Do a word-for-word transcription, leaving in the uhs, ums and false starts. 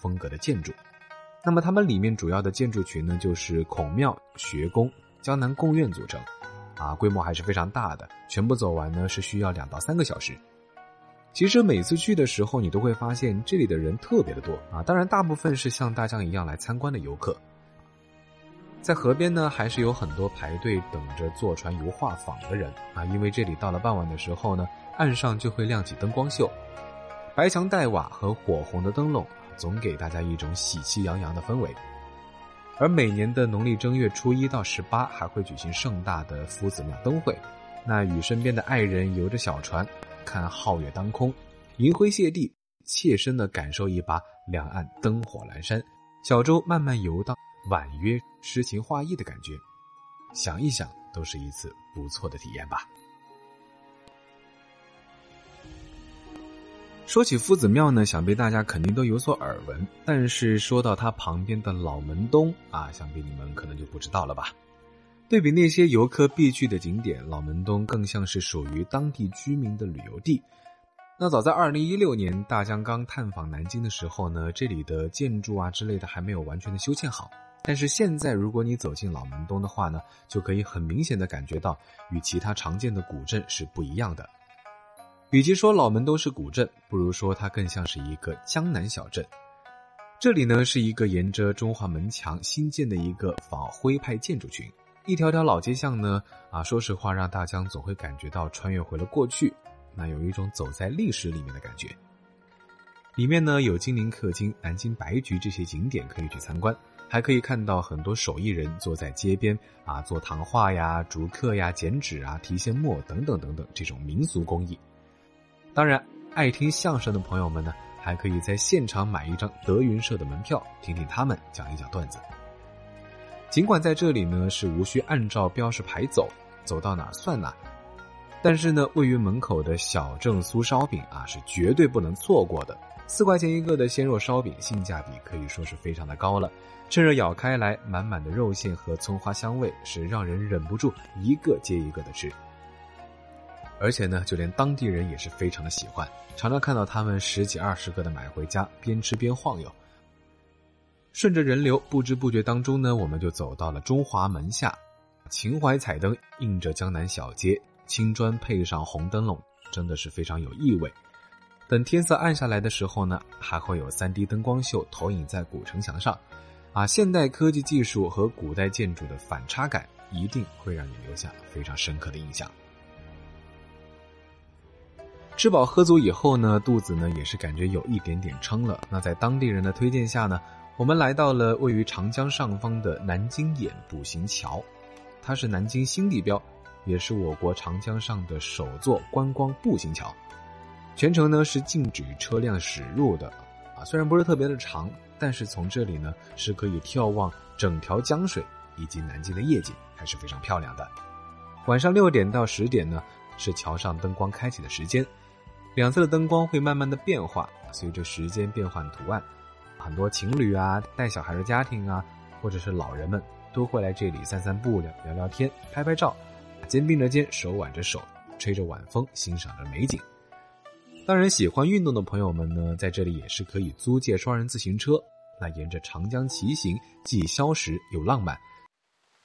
风格的建筑。那么它们里面主要的建筑群呢，就是孔庙、学宫、江南贡院组成啊，规模还是非常大的，全部走完呢是需要两到三个小时。其实每次去的时候，你都会发现这里的人特别的多啊，当然大部分是像大江一样来参观的游客。在河边呢，还是有很多排队等着坐船游画舫的人啊，因为这里到了傍晚的时候呢，岸上就会亮起灯光秀，白墙黛瓦和火红的灯笼总给大家一种喜气洋洋的氛围。而每年的农历正月初一到十八还会举行盛大的夫子庙灯会，那与身边的爱人游着小船，看皓月当空，银辉泻地，切身地感受一把两岸灯火阑珊，小舟慢慢游荡，婉约诗情画意的感觉，想一想都是一次不错的体验吧。说起夫子庙呢，想必大家肯定都有所耳闻，但是说到它旁边的老门东啊，想必你们可能就不知道了吧。对比那些游客必去的景点，老门东更像是属于当地居民的旅游地。那早在二零一六年大江刚探访南京的时候呢，这里的建筑啊之类的还没有完全的修建好，但是现在如果你走进老门东的话呢，就可以很明显的感觉到与其他常见的古镇是不一样的。与其说老门东是古镇，不如说它更像是一个江南小镇。这里呢是一个沿着中华门墙新建的一个仿徽派建筑群，一条条老街巷呢啊，说实话让大江总会感觉到穿越回了过去，那有一种走在历史里面的感觉。里面呢有金陵氪金、南京白菊这些景点可以去参观，还可以看到很多手艺人坐在街边啊，做糖画呀、竹刻呀、剪纸啊、提线墨等等等等这种民俗工艺。当然爱听相声的朋友们呢，还可以在现场买一张德云社的门票，听听他们讲一讲段子。尽管在这里呢是无需按照标识牌走，走到哪算哪，但是呢位于门口的小正酥烧饼啊是绝对不能错过的。四块钱一个的鲜肉烧饼性价比可以说是非常的高了，趁热咬开来，满满的肉馅和葱花香味是让人忍不住一个接一个的吃。而且呢就连当地人也是非常的喜欢，常常看到他们十几二十个的买回家，边吃边晃悠。顺着人流，不知不觉当中呢，我们就走到了中华门下，秦淮彩灯映着江南小街，青砖配上红灯笼，真的是非常有意味。等天色暗下来的时候呢，还会有 三 D 灯光秀投影在古城墙上啊，现代科技技术和古代建筑的反差感一定会让你留下非常深刻的印象。吃饱喝足以后呢，肚子呢也是感觉有一点点撑了。那在当地人的推荐下呢，我们来到了位于长江上方的南京眼步行桥，它是南京新地标，也是我国长江上的首座观光步行桥。全程呢是禁止车辆驶入的啊，虽然不是特别的长，但是从这里呢是可以眺望整条江水以及南京的夜景，还是非常漂亮的。晚上六点到十点呢是桥上灯光开启的时间，两侧的灯光会慢慢的变化，随着时间变换图案，很多情侣啊、带小孩的家庭啊，或者是老人们都会来这里散散步、聊聊聊天、拍拍照，肩并着肩，手挽着手，吹着晚风，欣赏着美景。当然喜欢运动的朋友们呢，在这里也是可以租借双人自行车，那沿着长江骑行，既消食又浪漫